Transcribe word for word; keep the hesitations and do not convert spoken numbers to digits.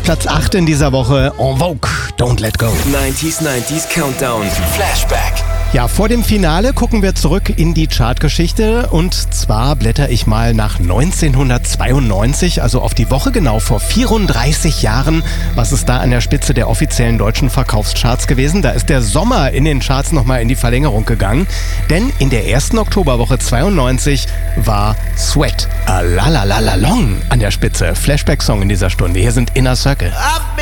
Platz acht in dieser Woche, En Vogue, Don't Let Go. neunziger neunziger Countdown, Flashback. Ja, vor dem Finale gucken wir zurück in die Chartgeschichte und zwar blätter ich mal nach neunzehnhundertzweiundneunzig, also auf die Woche genau vor vierunddreißig Jahren. Was ist da an der Spitze der offiziellen deutschen Verkaufscharts gewesen? Da ist der Sommer in den Charts nochmal in die Verlängerung gegangen, denn in der ersten Oktoberwoche zweiundneunzig war Sweat, A La La La La Long an der Spitze. Flashback-Song in dieser Stunde. Hier sind Inner Circle.